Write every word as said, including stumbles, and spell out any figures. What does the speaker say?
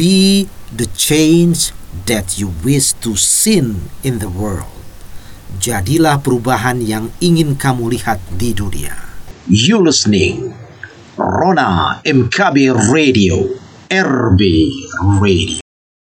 Be the change that you wish to see in the world. Jadilah perubahan yang ingin kamu lihat di dunia. You listening Rona M K B Radio, R B Radio.